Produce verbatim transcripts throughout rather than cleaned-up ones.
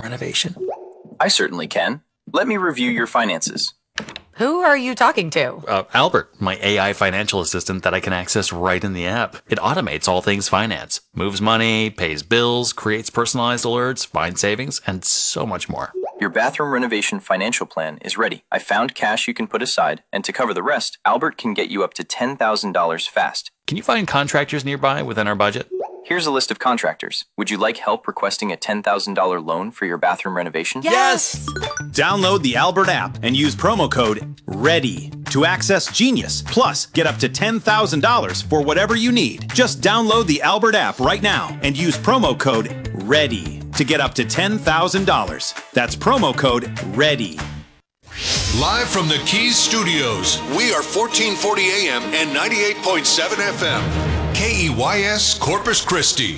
renovation? I certainly can. Let me review your finances. Who are you talking to? Uh, Albert, my A I financial assistant that I can access right in the app. It automates all things finance, moves money, pays bills, creates personalized alerts, finds savings, and so much more. Your bathroom renovation financial plan is ready. I found cash you can put aside, and to cover the rest, Albert can get you up to ten thousand dollars fast. Can you find contractors nearby within our budget? Here's a list of contractors. Would you like help requesting a ten thousand dollars loan for your bathroom renovation? Yes! Download the Albert app and use promo code READY to access Genius. Plus, get up to ten thousand dollars for whatever you need. Just download the Albert app right now and use promo code READY to get up to ten thousand dollars. That's promo code READY. Live from the Keys Studios, we are fourteen forty A M and ninety-eight point seven F M. K E Y S Corpus Christi.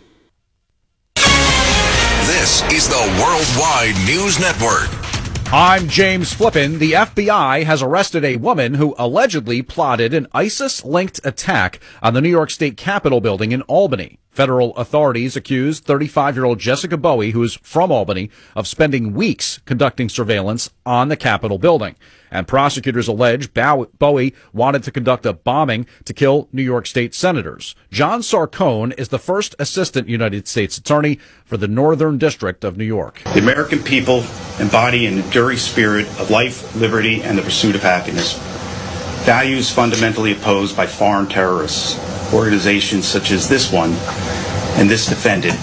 This is the Worldwide News Network. I'm James Flippin. The F B I has arrested a woman who allegedly plotted an ISIS-linked attack on the New York State Capitol building in Albany. Federal authorities accused thirty-five-year-old Jessica Bowie, who is from Albany, of spending weeks conducting surveillance on the Capitol building. And prosecutors allege Bowie wanted to conduct a bombing to kill New York State senators. John Sarcone is the first assistant United States attorney for the Northern District of New York. The American people embody an enduring spirit of life, liberty, and the pursuit of happiness. Values fundamentally opposed by foreign terrorists. Organizations such as this one and this defendant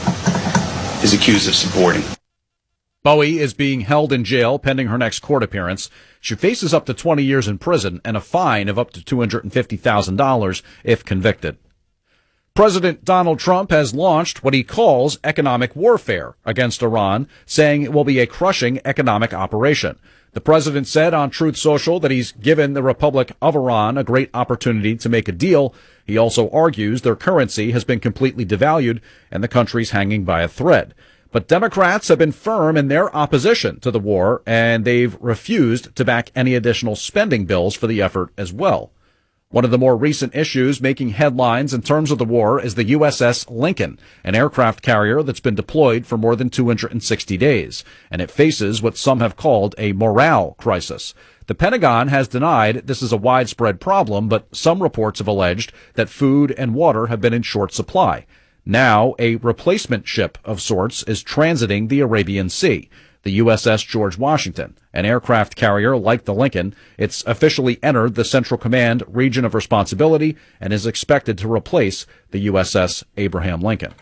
is accused of supporting. Bowie is being held in jail pending her next court appearance. She faces up to twenty years in prison and a fine of up to two hundred fifty thousand dollars if convicted. President Donald Trump has launched what he calls economic warfare against Iran, saying it will be a crushing economic operation. The president said on Truth Social that he's given the Republic of Iran a great opportunity to make a deal. He also argues their currency has been completely devalued and the country's hanging by a thread. But Democrats have been firm in their opposition to the war, and they've refused to back any additional spending bills for the effort as well. One of the more recent issues making headlines in terms of the war is the U S S Lincoln, an aircraft carrier that's been deployed for more than two hundred sixty days, and it faces what some have called a morale crisis. The Pentagon has denied this is a widespread problem, but some reports have alleged that food and water have been in short supply. Now, a replacement ship of sorts is transiting the Arabian Sea. The U S S George Washington, an aircraft carrier like the Lincoln. It's officially entered the Central Command region of responsibility and is expected to replace the U S S Abraham Lincoln.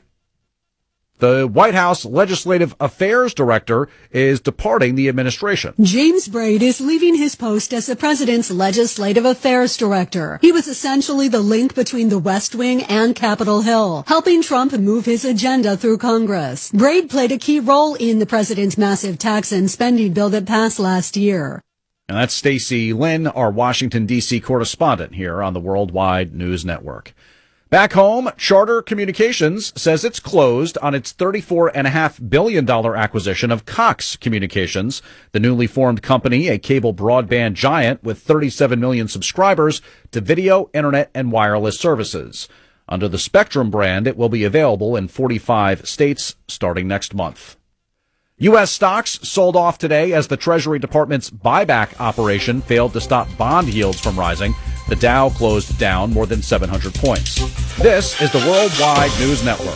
The White House Legislative Affairs Director is departing the administration. James Braid is leaving his post as the president's Legislative Affairs Director. He was essentially the link between the West Wing and Capitol Hill, helping Trump move his agenda through Congress. Braid played a key role in the president's massive tax and spending bill that passed last year. And that's Stacy Lynn, our Washington, D C correspondent here on the Worldwide News Network. Back home, Charter Communications says it's closed on its thirty-four point five billion dollars acquisition of Cox Communications, the newly formed company, a cable broadband giant with thirty-seven million subscribers to video, internet, and wireless services. Under the Spectrum brand, it will be available in forty-five states starting next month. U S stocks sold off today as the Treasury Department's buyback operation failed to stop bond yields from rising. The Dow closed down more than seven hundred points. This is the Worldwide News Network.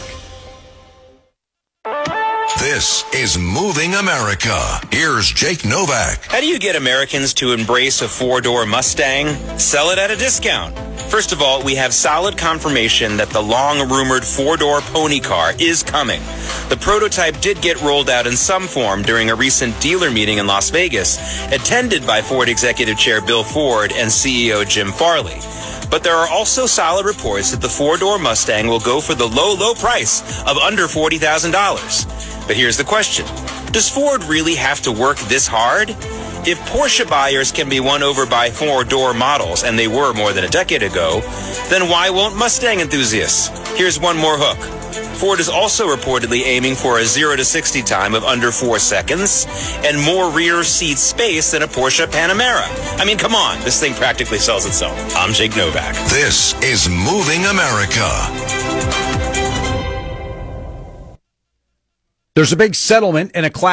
This is Moving America. Here's Jake Novak. How do you get Americans to embrace a four-door Mustang? Sell it at a discount. First of all, we have solid confirmation that the long-rumored four-door pony car is coming. The prototype did get rolled out in some form during a recent dealer meeting in Las Vegas, attended by Ford Executive Chair Bill Ford and C E O Jim Farley. But there are also solid reports that the four-door Mustang will go for the low, low price of under forty thousand dollars. But here's the question. Does Ford really have to work this hard? If Porsche buyers can be won over by four-door models, and they were more than a decade ago, then why won't Mustang enthusiasts? Here's one more hook. Ford is also reportedly aiming for a zero to sixty time of under four seconds and more rear seat space than a Porsche Panamera. I mean, come on, this thing practically sells itself. I'm Jake Novak. This is Moving America. There's a big settlement in a class